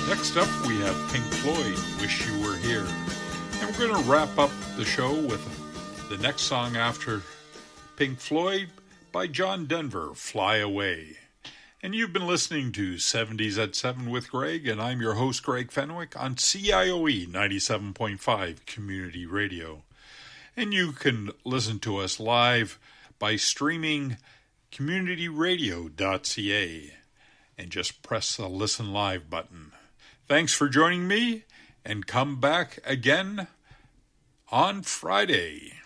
Next up, we have Pink Floyd, Wish You Were Here. And we're going to wrap up the show with the next song after Pink Floyd by John Denver, Fly Away. And you've been listening to 70s at 7 with Greg, and I'm your host, Greg Fenwick, on CIOE 97.5 Community Radio. And you can listen to us live by streaming communityradio.ca and just press the Listen Live button. Thanks for joining me, and come back again on Friday.